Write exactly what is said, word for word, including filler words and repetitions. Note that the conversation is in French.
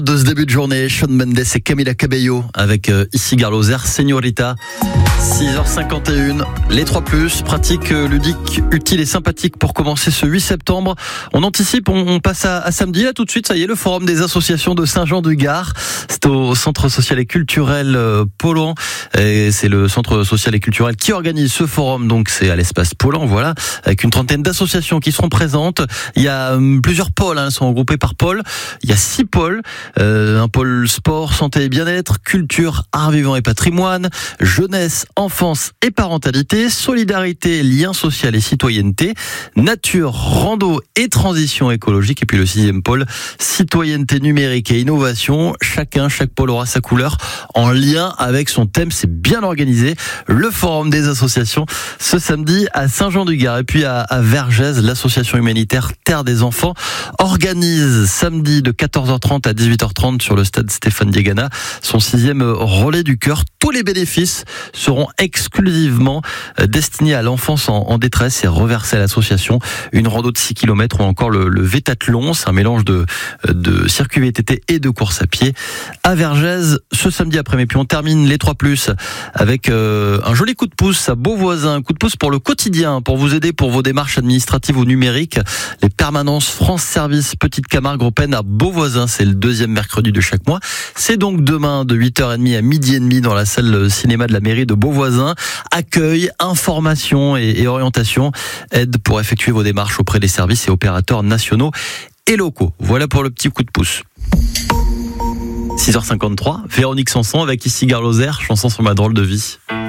De ce début de journée, Shawn Mendes et Camila Cabello avec euh, ici Garloser, Señorita. six heures cinquante et une, les trois plus, pratiques euh, ludiques, utiles et sympathiques pour commencer ce huit septembre. On anticipe, on, on passe à, à samedi, là tout de suite, ça y est, le forum des associations de Saint-Jean-du-Gard. C'est au centre social et culturel euh, Paulan. Et c'est le centre social et culturel qui organise ce forum, donc c'est à l'espace Paulan, voilà, avec une trentaine d'associations qui seront présentes. Il y a euh, plusieurs pôles, hein, elles sont regroupées par pôle. Il y a six pôles. Euh, un pôle sport, santé et bien-être, culture, art vivant et patrimoine, jeunesse, enfance et parentalité, solidarité, lien social et citoyenneté, nature, rando et transition écologique. Et puis le sixième pôle, citoyenneté numérique et innovation. Chacun, chaque pôle aura sa couleur en lien avec son thème. C'est bien organisé. Le forum des associations ce samedi à Saint-Jean-du-Gard. Et puis à, à Vergès, l'association humanitaire Terre des Enfants organise samedi de quatorze heures trente à dix-huit heures trente sur le stade Stéphane Diagana son sixième relais du cœur. Tous les bénéfices seront exclusivement destinés à l'enfance en, en détresse et reversés à l'association. Une rando de six kilomètres ou encore le, le Vétathlon, c'est un mélange de, de circuit V T T et de course à pied à Vergès ce samedi après-midi. Puis on termine les trois plus avec euh, un joli coup de pouce à Beauvoisin, un coup de pouce pour le quotidien, pour vous aider pour vos démarches administratives ou numériques. Les permanences France Service Petite Camargue Européenne à Beauvoisin, c'est le deuxième mercredi de chaque mois. C'est donc demain de huit heures trente à midi et demi dans la salle cinéma de la mairie de Beauvoisin. Accueil, information et, et orientation, aide pour effectuer vos démarches auprès des services et opérateurs nationaux et locaux. Voilà pour le petit coup de pouce. six heures cinquante-trois, Véronique Sanson avec ici Garloser, chanson sur ma drôle de vie.